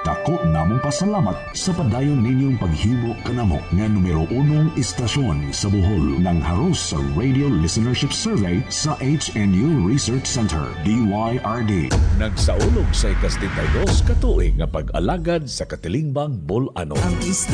Dako namong pasalamat sa padayon ninyong paghimo kanamo nga numero 1 istasyon sa Bohol ng haros sa Radio Listenership Survey sa HNU Research Center, DYRD. Nagsaulog sa ikas-32 katuig nga pag-alagad sa Katilingbang Bol-ano.